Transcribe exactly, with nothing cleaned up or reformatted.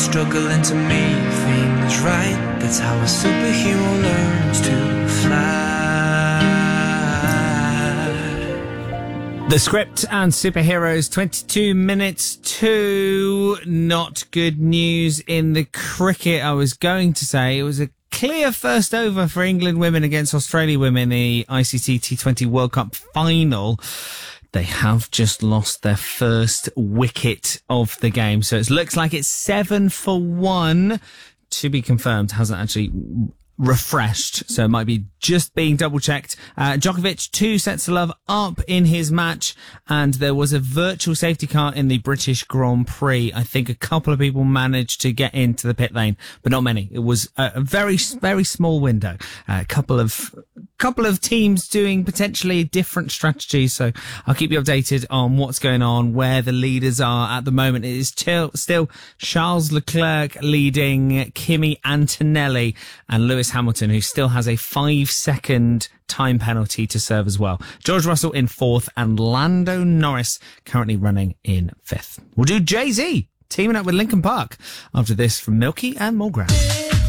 struggling to make things right. That's how a superhero learns to fly. The Script and Superheroes, twenty-two minutes to. Not good news in the cricket. I was going to say it was a clear first over for England women against Australia women in the I C C T twenty World Cup final. They have just lost their first wicket of the game. So it looks like it's seven for one. To be confirmed, hasn't actually refreshed, so it might be just being double checked. Uh, Djokovic, two sets to love up in his match, and there was a virtual safety car in the British Grand Prix. I think a couple of people managed to get into the pit lane, but not many. It was a, a very, very small window. Uh, a couple of, couple of teams doing potentially different strategies, so I'll keep you updated on what's going on, where the leaders are at the moment. It is still, still Charles Leclerc leading, Kimi Antonelli and Lewis Hamilton, who still has a five second time penalty to serve as well. George Russell in fourth and Lando Norris currently running in fifth. We'll do Jay-Z teaming up with Linkin Park after this from Milky and Mulgrew.